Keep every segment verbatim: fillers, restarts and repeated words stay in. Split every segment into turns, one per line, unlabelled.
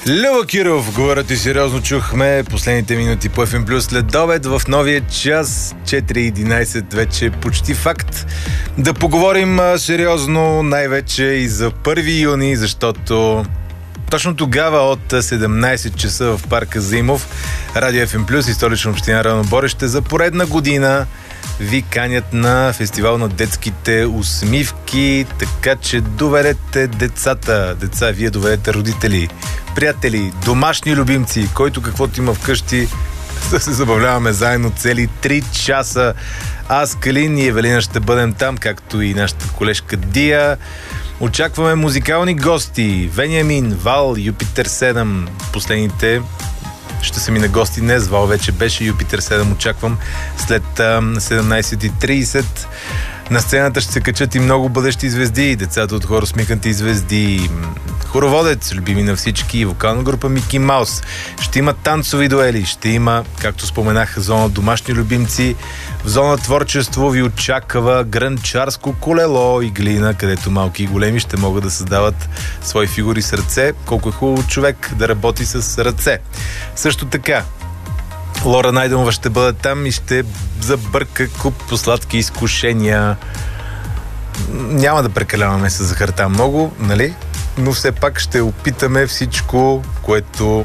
Любо Киров, говорят и сериозно чухме последните минути по Еф Ем Плюс след обед в новия час четири и единайсет, вече почти факт. Да поговорим сериозно най-вече и за първи юни, защото точно тогава от седемнайсет часа в парка Заимов Радио Еф Ем Плюс и Столична община Равноборище за поредна година ви канят на фестивал на детските усмивки, така че доведете децата, деца, вие доведете родители, приятели, домашни любимци, който каквото има вкъщи, да се забавляваме заедно цели три часа. Аз, Калин и Евелина ще бъдем там, както и нашата колежка Дия. Очакваме музикални гости. Вениамин, Вал, Юпитер седем. Последните ще са ми на гости днес. Вал вече беше, Юпитер седем очаквам след седемнайсет и трийсет. На сцената ще се качат и много бъдещи звезди, децата от хора смиканти звезди, хороводец, любими на всички, вокална група Мики Маус. Ще има танцови дуели, ще има, както споменах, зона домашни любимци. В зона творчество ви очаква грънчарско колело и глина, където малки и големи ще могат да създават свои фигури с ръце. Колко е хубаво човек да работи с ръце. Също така, Лора Найденова ще бъде там и ще забърка куп по сладки изкушения. Няма да прекаляваме с захарта много, нали? Но все пак ще опитаме всичко, което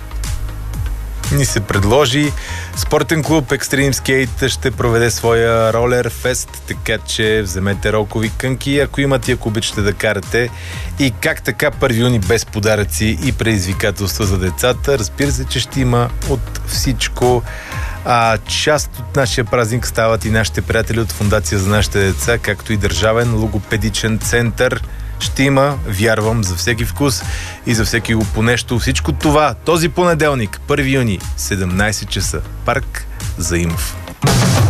ни се предложи. Спортен клуб Екстрим Скейт ще проведе своя ролер фест, така че вземете ролкови кънки, ако имате и ако обичате да карате. И как така първи юни без подаръци и предизвикателства за децата? Разбира се, че ще има от всичко. А част от нашия празник стават и нашите приятели от Фондация за нашите деца, както и Държавен логопедичен център. Ще има, вярвам, за всеки вкус и за всеки го по нещо. Всичко това този понеделник, първи юни, седемнайсет часа, парк Заимов.